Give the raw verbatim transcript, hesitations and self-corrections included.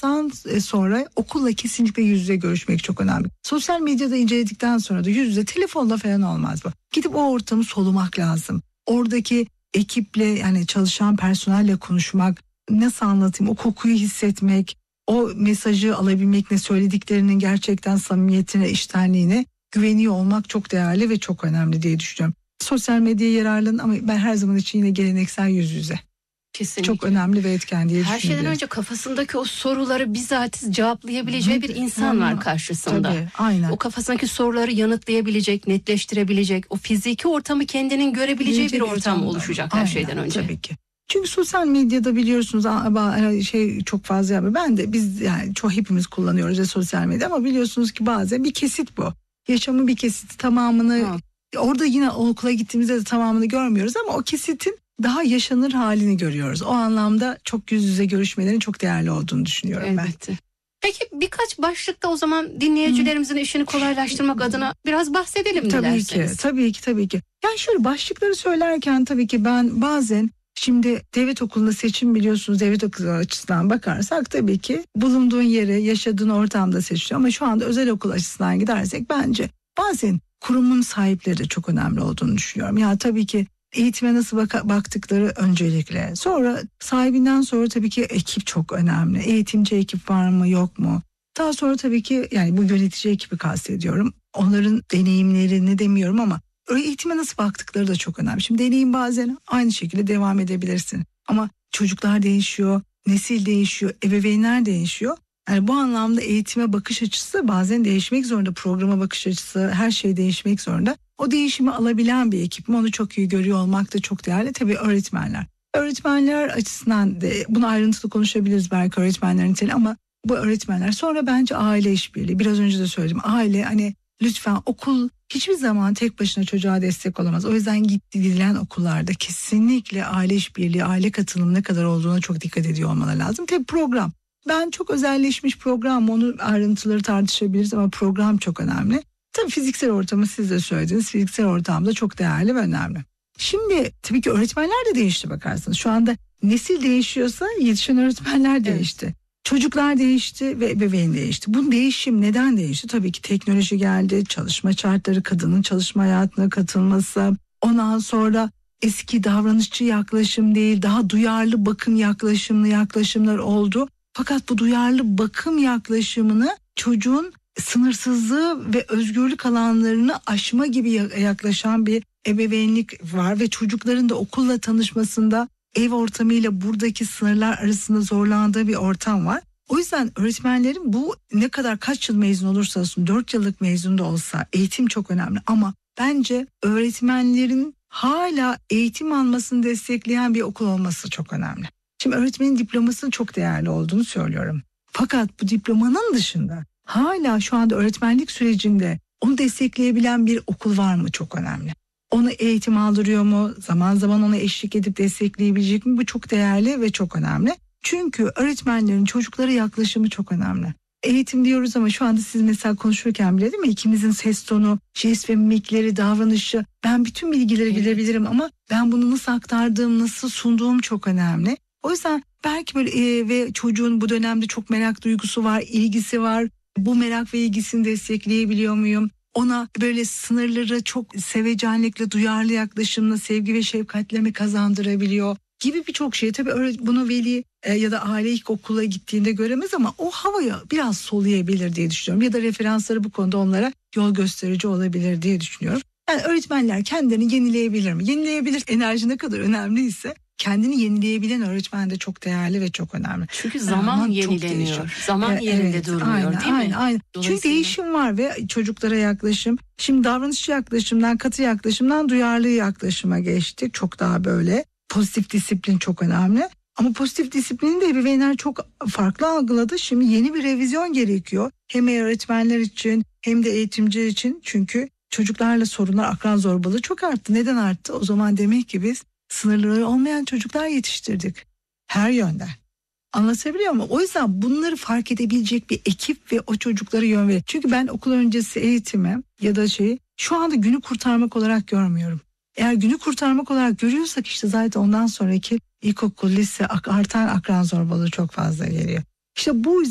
temastan sonra okulla kesinlikle yüz yüze görüşmek çok önemli. Sosyal medyada inceledikten sonra da yüz yüze, telefonla falan olmaz bu. Gidip o ortamı solumak lazım. Oradaki ekiple, yani çalışan personelle konuşmak, nasıl anlatayım, o kokuyu hissetmek, o mesajı alabilmek, ne söylediklerinin gerçekten samimiyetine, içtenliğine güveniyor olmak çok değerli ve çok önemli diye düşünüyorum. Sosyal medyaya yararlanın ama ben her zaman için yine geleneksel yüz yüze. Kesinlikle. Çok önemli ve etken diye Her düşünüyorum. şeyden önce kafasındaki o soruları bizzat cevaplayabileceği bir insan var karşısında. Tabii, aynen. O kafasındaki soruları yanıtlayabilecek, netleştirebilecek, o fiziki ortamı kendinin görebileceği Bilece bir bir ortam ortamda. oluşacak Aynen, her şeyden önce. Tabii ki. Çünkü sosyal medyada biliyorsunuz şey çok fazla yapıyor. Ben de biz yani çok hepimiz kullanıyoruz ya sosyal medya, ama biliyorsunuz ki bazen bir kesit bu. Yaşamın bir kesiti, tamamını ha. Orada yine okula gittiğimizde de tamamını görmüyoruz ama o kesitin daha yaşanır halini görüyoruz. O anlamda çok yüz yüze görüşmelerin çok değerli olduğunu düşünüyorum Elbette. ben. Peki birkaç başlıkta o zaman dinleyicilerimizin hmm. işini kolaylaştırmak adına biraz bahsedelim tabii dilerseniz. Ki, tabii ki, tabii ki. Yani şöyle başlıkları söylerken tabii ki ben bazen şimdi devlet okulunda seçim, biliyorsunuz devlet okulu açısından bakarsak tabii ki bulunduğun yere, yaşadığın ortamda seçiliyor. Ama şu anda özel okul açısından gidersek bence bazen kurumun sahipleri de çok önemli olduğunu düşünüyorum. Yani tabii ki eğitime nasıl bak- baktıkları öncelikle. Sonra sahibinden sonra tabii ki ekip çok önemli. Eğitimci ekip var mı, yok mu? Daha sonra tabii ki yani bu yönetici ekibi kastediyorum. Onların deneyimlerini demiyorum ama eğitime nasıl baktıkları da çok önemli. Şimdi deneyim bazen aynı şekilde devam edebilirsin. Ama çocuklar değişiyor, nesil değişiyor, ebeveynler değişiyor. Yani bu anlamda eğitime bakış açısı bazen değişmek zorunda. Programa bakış açısı, her şey değişmek zorunda. O değişimi alabilen bir ekip mi, onu çok iyi görüyor olmak da çok değerli. Tabii öğretmenler. Öğretmenler açısından da bunu ayrıntılı konuşabiliriz belki öğretmenlerin niteliği, ama bu öğretmenler. Sonra bence aile işbirliği. Biraz önce de söyledim. Aile, hani lütfen, okul hiçbir zaman tek başına çocuğa destek olamaz. O yüzden gidilen okullarda kesinlikle aile işbirliği, aile katılımı ne kadar olduğuna çok dikkat ediyor olmaları lazım. Tabii program. Ben çok özelleşmiş program, onu ayrıntıları tartışabiliriz ama program çok önemli. Tabii fiziksel ortamı siz de söylediniz. Fiziksel ortamda çok değerli ve önemli. Şimdi tabii ki öğretmenler de değişti bakarsanız. Şu anda nesil değişiyorsa yetişen öğretmenler değişti. Evet. Çocuklar değişti ve ebeveyn değişti. Bu değişim neden değişti? Tabii ki teknoloji geldi, çalışma şartları, kadının çalışma hayatına katılması. Ondan sonra eski davranışçı yaklaşım değil, daha duyarlı bakım yaklaşımlı yaklaşımlar oldu. Fakat bu duyarlı bakım yaklaşımını çocuğun sınırsızlığı ve özgürlük alanlarını aşma gibi yaklaşan bir ebeveynlik var ve çocukların da okulla tanışmasında ev ortamıyla buradaki sınırlar arasında zorlandığı bir ortam var. O yüzden öğretmenlerin bu ne kadar kaç yıl mezun olursa olsun, dört yıllık mezun da olsa eğitim çok önemli, ama bence öğretmenlerin hala eğitim almasını destekleyen bir okul olması çok önemli. Şimdi öğretmenin diplomasının çok değerli olduğunu söylüyorum. Fakat bu diplomanın dışında hala şu anda öğretmenlik sürecinde onu destekleyebilen bir okul var mı, çok önemli. Onu eğitim aldırıyor mu? Zaman zaman ona eşlik edip destekleyebilecek mi? Bu çok değerli ve çok önemli. Çünkü öğretmenlerin çocuklara yaklaşımı çok önemli. Eğitim diyoruz ama şu anda siz mesela konuşurken bile, değil mi? İkimizin ses tonu, jest ve mimikleri, davranışı. Ben bütün bilgileri evet. bilebilirim ama ben bunu nasıl aktardığım, nasıl sunduğum çok önemli. O yüzden belki böyle e, ve çocuğun bu dönemde çok merak duygusu var, ilgisi var. Bu merak ve ilgisini destekleyebiliyor muyum? Ona böyle sınırları çok sevecenlikle, duyarlı yaklaşımla, sevgi ve şefkatle mi kazandırabiliyor gibi birçok şey. Tabii öyle bunu veli e, ya da aile ilk okula gittiğinde göremez ama o havaya biraz soluyabilir diye düşünüyorum. Ya da referansları bu konuda onlara yol gösterici olabilir diye düşünüyorum. Yani öğretmenler kendilerini yenileyebilir mi? Yenileyebilir, enerji ne kadar önemliyse kendini yenileyebilen öğretmen de çok değerli ve çok önemli. Çünkü zaman yani yenileniyor. Zaman ee, yerinde evet, durmuyor aynen, değil aynen, mi? Aynen. Çünkü değişim var ve çocuklara yaklaşım. Şimdi davranışçı yaklaşımdan, katı yaklaşımdan duyarlı yaklaşıma geçtik. Çok daha böyle pozitif disiplin çok önemli. Ama pozitif disiplini de ebeveynler çok farklı algıladı. Şimdi yeni bir revizyon gerekiyor. Hem öğretmenler için hem de eğitimciler için. Çünkü çocuklarla sorunlar, akran zorbalığı çok arttı. Neden arttı? O zaman demek ki biz sınırları olmayan çocuklar yetiştirdik. Her yönden. Anlatabiliyor muyum? O yüzden bunları fark edebilecek bir ekip ve o çocuklara yön verir. Çünkü ben okul öncesi eğitimi ya da şeyi şu anda günü kurtarmak olarak görmüyorum. Eğer günü kurtarmak olarak görüyorsak işte zaten ondan sonraki ilkokul, lise artan akran zorbalığı çok fazla geliyor. İşte bu